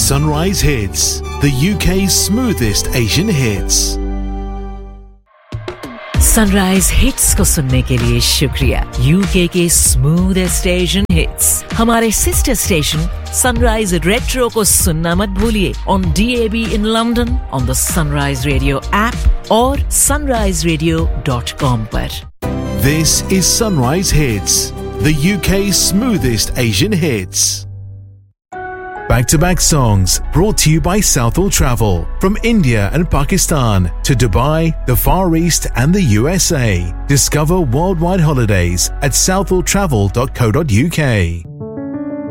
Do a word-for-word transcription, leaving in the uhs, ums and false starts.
Sunrise Hits, the U K's smoothest Asian hits. Sunrise hits को सुनने के लिए शुक्रिया। यूके के स्मूथेस्ट एशियन हिट्स हमारे सिस्टर स्टेशन सनराइज रेट्रो को सुनना मत भूलिए on D A B in London, on the sunrise radio app और sunrise radio dot com पर। This is Sunrise Hits, the U K's smoothest Asian hits. Back-to-back songs brought to you by Southall Travel. From India and Pakistan to Dubai, the Far East and the U S A. Discover worldwide holidays at southall travel dot co dot U K.